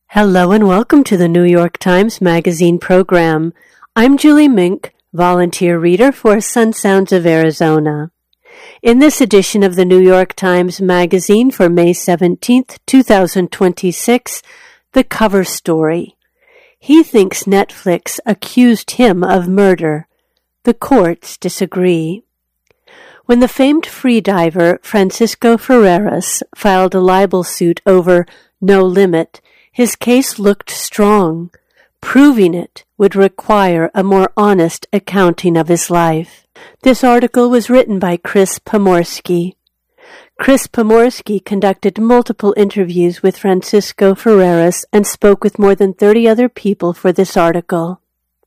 Hello and welcome to the New York Times Magazine program. I'm Julie Mink, volunteer reader for Sun Sounds of Arizona. In this edition of the New York Times Magazine for May 17th, 2026, the cover story. He thinks Netflix accused him of murder. The courts disagree. When the famed freediver Francisco Ferreras filed a libel suit over No Limit, his case looked strong. Proving it would require a more honest accounting of his life. This article was written by Chris Pomorsky. Chris Pomorsky conducted multiple interviews with Francisco Ferreras and spoke with more than 30 other people for this article.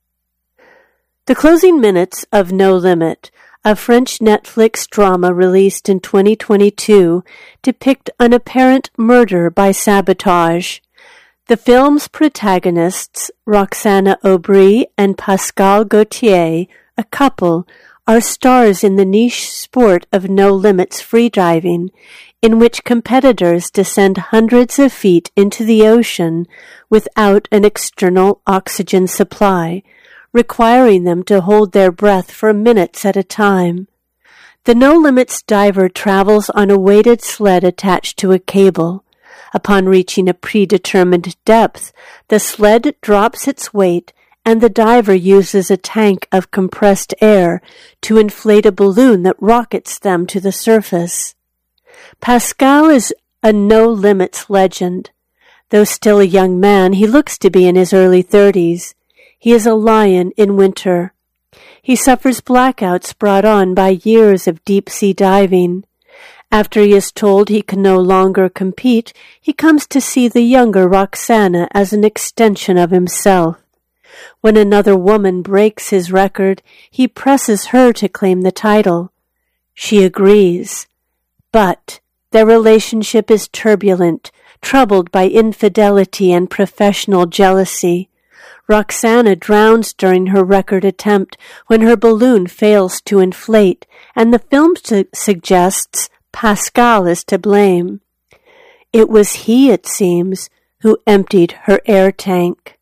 The closing minutes of No Limit, a French Netflix drama released in 2022, depict an apparent murder by sabotage. The film's protagonists, Roxana Aubry and Pascal Gauthier, a couple, are stars in the niche sport of No Limits freediving, in which competitors descend hundreds of feet into the ocean without an external oxygen supply, requiring them to hold their breath for minutes at a time. The No Limits diver travels on a weighted sled attached to a cable. Upon reaching a predetermined depth, the sled drops its weight and the diver uses a tank of compressed air to inflate a balloon that rockets them to the surface. Pascal is a No Limits legend. Though still a young man, he looks to be in his early 30s. He is a lion in winter. He suffers blackouts brought on by years of deep-sea diving. After he is told he can no longer compete, he comes to see the younger Roxana as an extension of himself. When another woman breaks his record, he presses her to claim the title. She agrees. But their relationship is turbulent, troubled by infidelity and professional jealousy. Roxana drowns during her record attempt when her balloon fails to inflate, and the film suggests Pascal is to blame. It was he, it seems, who emptied her air tank.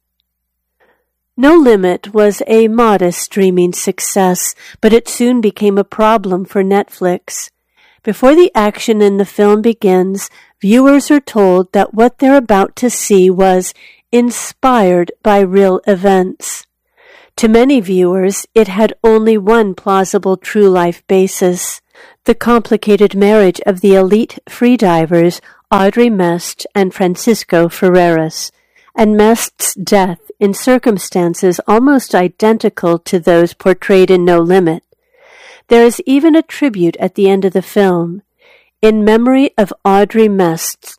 No Limit was a modest streaming success, but it soon became a problem for Netflix. Before the action in the film begins, viewers are told that what they're about to see was inspired by real events. To many viewers, it had only one plausible true-life basis: the complicated marriage of the elite freedivers Audrey Mest and Francisco Ferreras, and Mest's death in circumstances almost identical to those portrayed in No Limit. There is even a tribute at the end of the film, in memory of Audrey Mest,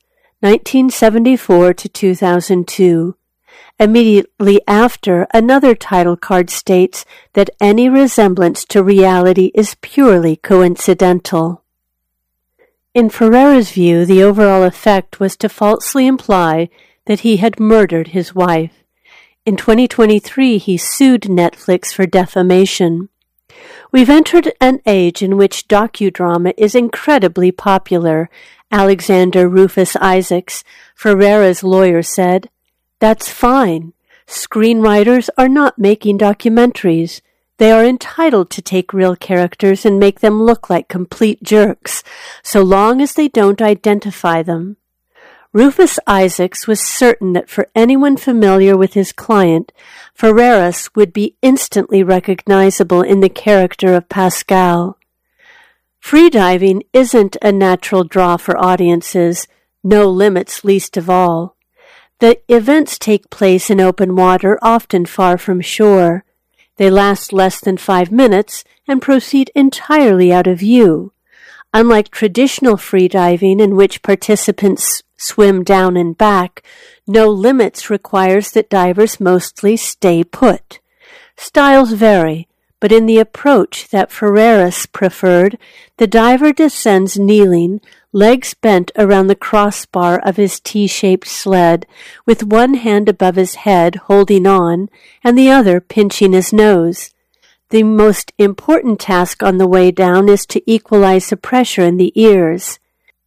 1974 to 2002. Immediately after, another title card states that any resemblance to reality is purely coincidental. In Ferreras' view, the overall effect was to falsely imply that he had murdered his wife. In 2023, he sued Netflix for defamation. We've entered an age in which docudrama is incredibly popular, Alexander Rufus Isaacs, Ferreras' lawyer, said. That's fine. Screenwriters are not making documentaries. They are entitled to take real characters and make them look like complete jerks, so long as they don't identify them. Rufus Isaacs was certain that for anyone familiar with his client, Ferreras would be instantly recognizable in the character of Pascal. Freediving isn't a natural draw for audiences, No Limits least of all. The events take place in open water, often far from shore. They last less than 5 minutes and proceed entirely out of view. Unlike traditional freediving, in which participants swim down and back, No Limits requires that divers mostly stay put. Styles vary, but in the approach that Ferreras preferred, the diver descends kneeling, legs bent around the crossbar of his T-shaped sled, with one hand above his head holding on, and the other pinching his nose. The most important task on the way down is to equalize the pressure in the ears.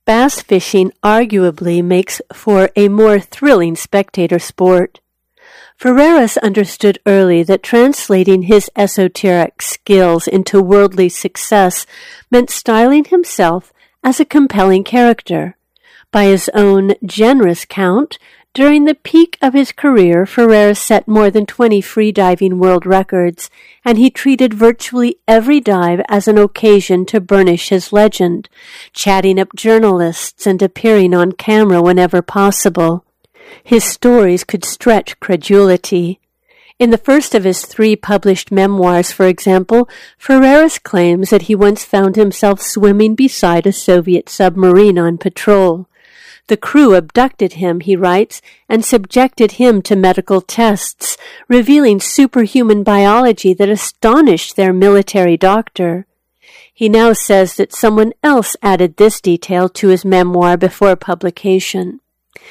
bass fishing arguably makes for a more thrilling spectator sport. Ferreras understood early that translating his esoteric skills into worldly success meant styling himself as a compelling character. By his own generous count, during the peak of his career, Ferreras set more than 20 freediving world records, and he treated virtually every dive as an occasion to burnish his legend, chatting up journalists and appearing on camera whenever possible. His stories could stretch credulity. In the first of his 3 published memoirs, for example, Ferreras claims that he once found himself swimming beside a Soviet submarine on patrol. The crew abducted him, he writes, and subjected him to medical tests, revealing superhuman biology that astonished their military doctor. He now says that someone else added this detail to his memoir before publication.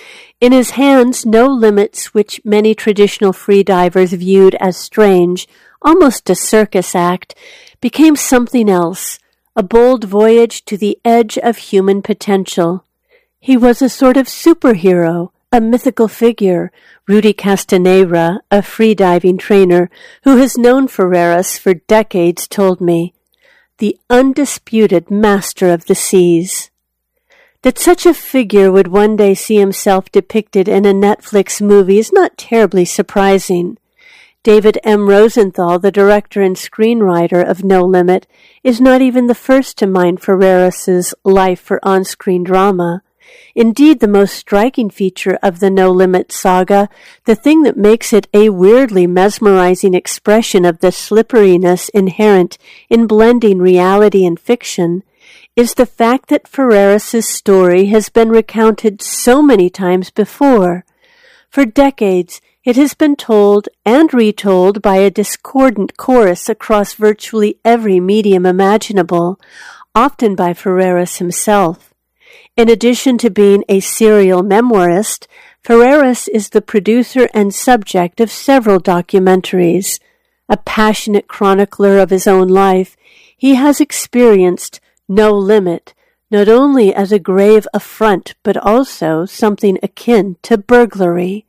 In his hands, No Limits, which many traditional freedivers viewed as strange, almost a circus act, became something else, a bold voyage to the edge of human potential. He was a sort of superhero, a mythical figure, Rudy Castanera, a freediving trainer who has known Ferreras for decades, told me, the undisputed master of the seas. That such a figure would one day see himself depicted in a Netflix movie is not terribly surprising. David M. Rosenthal, the director and screenwriter of No Limit, is not even the first to mine Ferreras's life for on-screen drama. Indeed, the most striking feature of the No Limit saga, the thing that makes it a weirdly mesmerizing expression of the slipperiness inherent in blending reality and fiction, is the fact that Ferreras's story has been recounted so many times before. For decades, it has been told and retold by a discordant chorus across virtually every medium imaginable, often by Ferreras himself. In addition to being a serial memoirist, Ferreras is the producer and subject of several documentaries. A passionate chronicler of his own life, he has experienced No Limit, not only as a grave affront, but also something akin to burglary.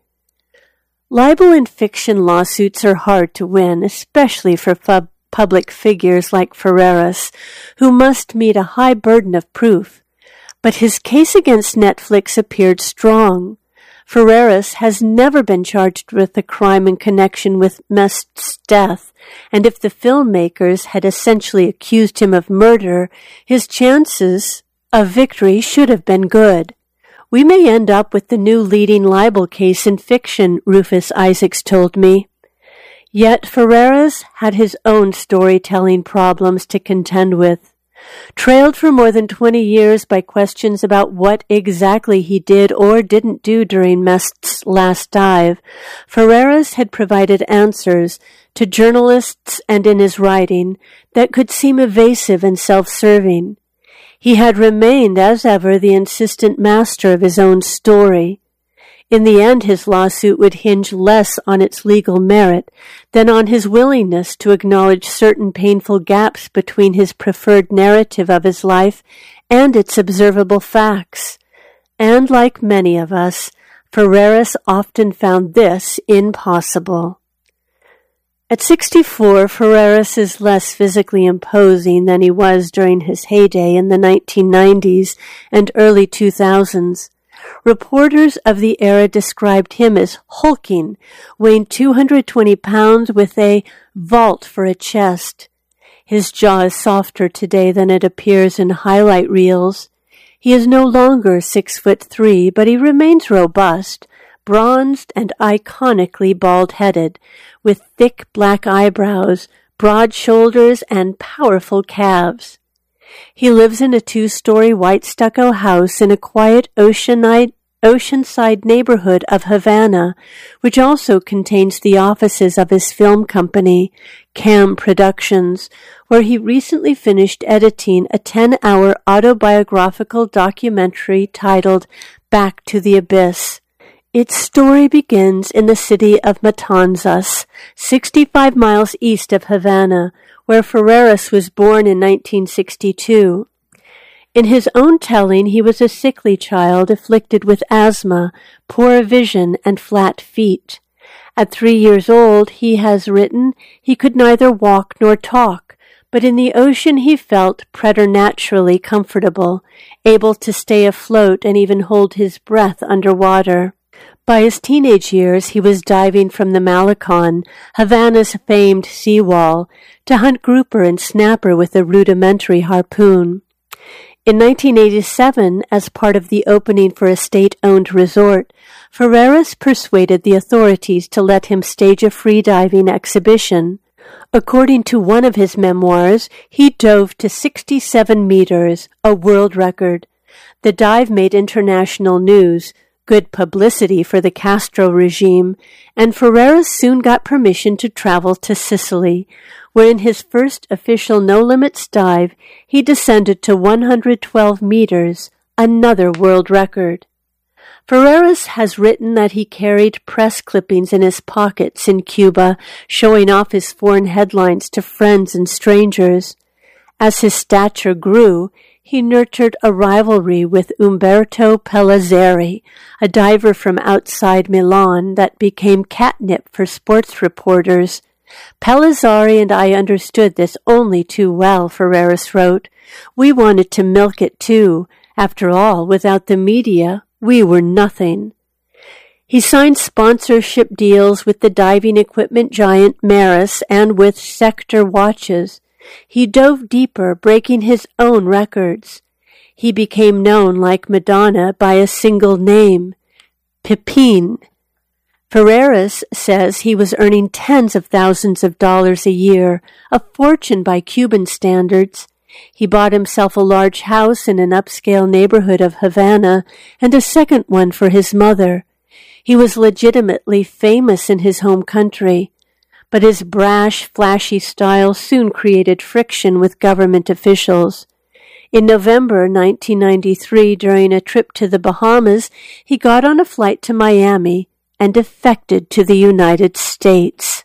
Libel and fiction lawsuits are hard to win, especially for public figures like Ferreras, who must meet a high burden of proof. But his case against Netflix appeared strong. Ferreras has never been charged with a crime in connection with Mest's death, and if the filmmakers had essentially accused him of murder, his chances of victory should have been good. We may end up with the new leading libel case in fiction, Rufus Isaacs told me. Yet Ferreras had his own storytelling problems to contend with. Trailed for more than 20 years by questions about what exactly he did or didn't do during Mest's last dive, Ferreras had provided answers to journalists and in his writing that could seem evasive and self-serving. He had remained, as ever, the insistent master of his own story. In the end, his lawsuit would hinge less on its legal merit than on his willingness to acknowledge certain painful gaps between his preferred narrative of his life and its observable facts. And like many of us, Ferreras often found this impossible. At 64, Ferreras is less physically imposing than he was during his heyday in the 1990s and early 2000s. Reporters of the era described him as hulking, weighing 220 pounds with a vault for a chest. His jaw is softer today than it appears in highlight reels. He is no longer 6'3", but he remains robust, bronzed and iconically bald-headed, with thick black eyebrows, broad shoulders, and powerful calves. He lives in a 2-story white stucco house in a quiet oceanside neighborhood of Havana, which also contains the offices of his film company, Cam Productions, where he recently finished editing a 10-hour autobiographical documentary titled Back to the Abyss. Its story begins in the city of Matanzas, 65 miles east of Havana, where Ferreras was born in 1962. In his own telling, he was a sickly child afflicted with asthma, poor vision, and flat feet. At 3 years old, he has written, he could neither walk nor talk, but in the ocean he felt preternaturally comfortable, able to stay afloat and even hold his breath underwater. By his teenage years, he was diving from the Malecon, Havana's famed seawall, to hunt grouper and snapper with a rudimentary harpoon. In 1987, as part of the opening for a state-owned resort, Ferreras persuaded the authorities to let him stage a freediving exhibition. According to one of his memoirs, he dove to 67 meters, a world record. The dive made international news, good publicity for the Castro regime, and Ferreras soon got permission to travel to Sicily, where in his first official no-limits dive, he descended to 112 meters, another world record. Ferreras has written that he carried press clippings in his pockets in Cuba, showing off his foreign headlines to friends and strangers. As his stature grew, he nurtured a rivalry with Umberto Pellizzeri, a diver from outside Milan that became catnip for sports reporters. Pellizzeri and I understood this only too well, Ferreras wrote. We wanted to milk it too. After all, without the media, we were nothing. He signed sponsorship deals with the diving equipment giant Maris and with Sector watches. He dove deeper, breaking his own records. He became known, like Madonna, by a single name, Pepin. Ferreras says he was earning tens of thousands of dollars a year, a fortune by Cuban standards. He bought himself a large house in an upscale neighborhood of Havana and a second one for his mother. He was legitimately famous in his home country, but his brash, flashy style soon created friction with government officials. In November 1993, during a trip to the Bahamas, he got on a flight to Miami and defected to the United States.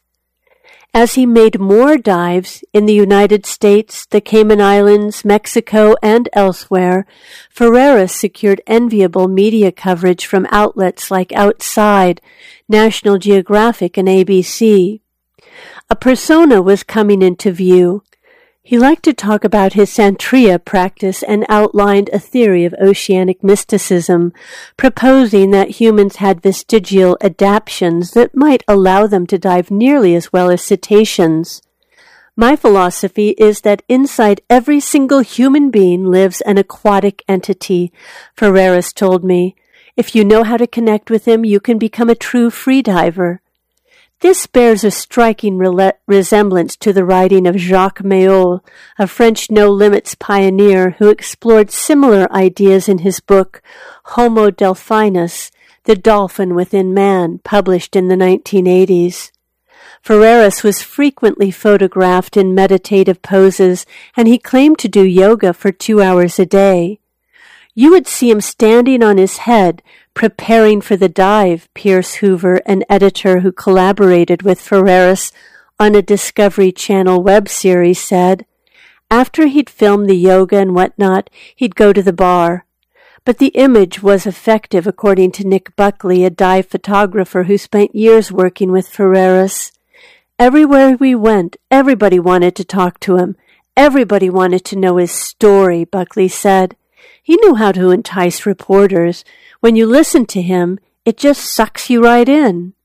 As he made more dives in the United States, the Cayman Islands, Mexico, and elsewhere, Ferreras secured enviable media coverage from outlets like Outside, National Geographic, and ABC. A persona was coming into view. He liked to talk about his Santeria practice and outlined a theory of oceanic mysticism, proposing that humans had vestigial adaptations that might allow them to dive nearly as well as cetaceans. My philosophy is that inside every single human being lives an aquatic entity, Ferreras told me. If you know how to connect with him, you can become a true freediver. This bears a striking resemblance to the writing of Jacques Mayol, a French no-limits pioneer who explored similar ideas in his book Homo Delphinus, The Dolphin Within Man, published in the 1980s. Ferreras was frequently photographed in meditative poses, and he claimed to do yoga for 2 hours a day. You would see him standing on his head, preparing for the dive, Pierce Hoover, an editor who collaborated with Ferreras on a Discovery Channel web series, said. After he'd filmed the yoga and whatnot, he'd go to the bar. But the image was effective, according to Nick Buckley, a dive photographer who spent years working with Ferreras. Everywhere we went, everybody wanted to talk to him. Everybody wanted to know his story, Buckley said. He knew how to entice reporters. When you listen to him, it just sucks you right in.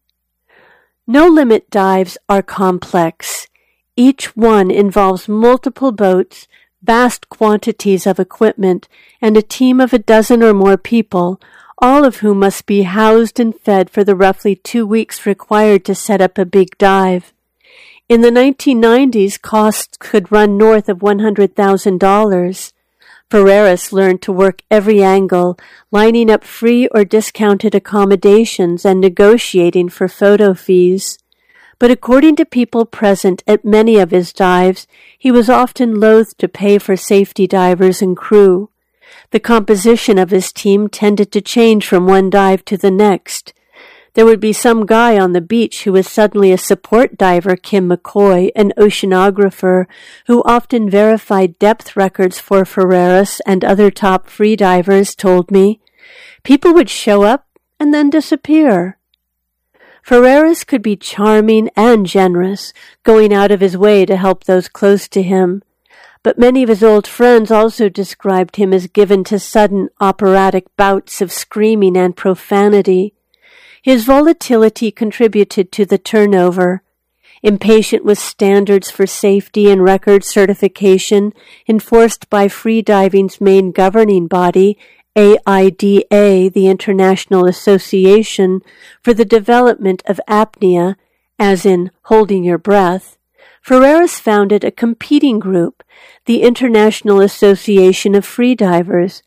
No-limit dives are complex. Each one involves multiple boats, vast quantities of equipment, and a team of a dozen or more people, all of whom must be housed and fed for the roughly 2 weeks required to set up a big dive. In the 1990s, costs could run north of $100,000. Ferreras learned to work every angle, lining up free or discounted accommodations and negotiating for photo fees. But according to people present at many of his dives, he was often loath to pay for safety divers and crew. The composition of his team tended to change from one dive to the next. There would be some guy on the beach who was suddenly a support diver, Kim McCoy, an oceanographer who often verified depth records for Ferreras and other top free divers, told me. People would show up and then disappear. Ferreras could be charming and generous, going out of his way to help those close to him. But many of his old friends also described him as given to sudden operatic bouts of screaming and profanity. His volatility contributed to the turnover. Impatient with standards for safety and record certification enforced by freediving's main governing body, AIDA, the International Association for the Development of Apnea, as in holding your breath, Ferreras founded a competing group, the International Association of Freedivers,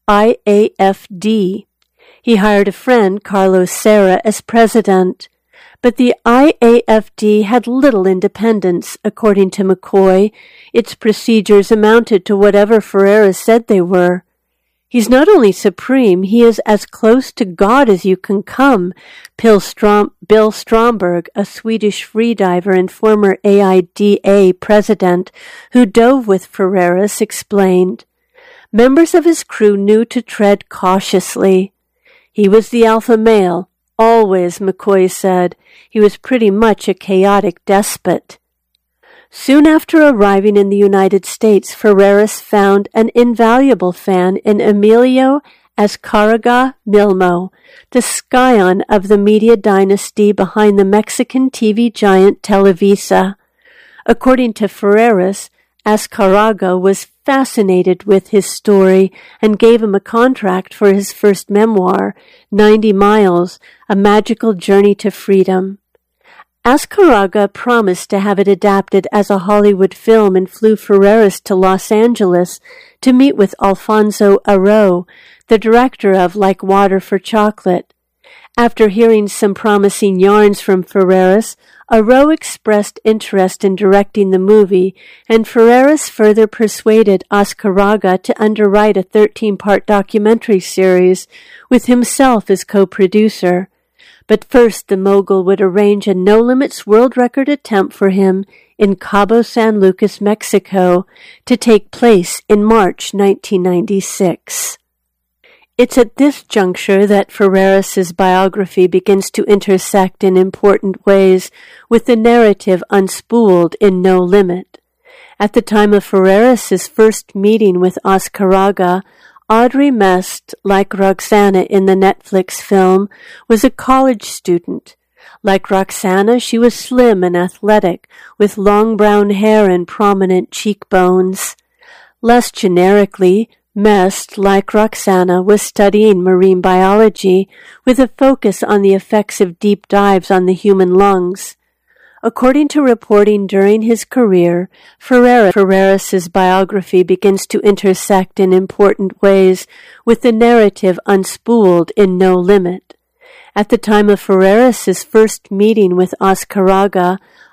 IAFD. He hired a friend, Carlos Serra, as president. But the IAFD had little independence, according to McCoy. Its procedures amounted to whatever Ferreras said they were. He's not only supreme, he is as close to God as you can come, Bill Stromberg, a Swedish freediver and former AIDA president who dove with Ferreras, explained. Members of his crew knew to tread cautiously. He was the alpha male, always, McCoy said. He was pretty much a chaotic despot. Soon after arriving in the United States, Ferreras found an invaluable fan in Emilio Azcárraga Milmo, the scion of the media dynasty behind the Mexican TV giant Televisa. According to Ferreras, Azcárraga was fascinated with his story and gave him a contract for his first memoir, 90 Miles, A Magical Journey to Freedom. Azcárraga promised to have it adapted as a Hollywood film and flew Ferreras to Los Angeles to meet with Alfonso Arau, the director of Like Water for Chocolate. After hearing some promising yarns from Ferreras, Arau expressed interest in directing the movie, and Ferreras further persuaded Azcárraga to underwrite a 13-part documentary series with himself as co-producer. But first the mogul would arrange a no-limits world record attempt for him in Cabo San Lucas, Mexico, to take place in March 1996. It's at this juncture that Ferreras's biography begins to intersect in important ways with the narrative unspooled in No Limit. At the time of Ferreras's first meeting with Azcárraga, Audrey Mest, like Roxana in the Netflix film, was a college student. Like Roxana, she was slim and athletic, with long brown hair and prominent cheekbones. Less generically, Mest, like Roxana, was studying marine biology, with a focus on the effects of deep dives on the human lungs. According to reporting during his career, Ferreras's biography begins to intersect in important ways with the narrative unspooled in No Limit. At the time of Ferreras's first meeting with Azcárraga,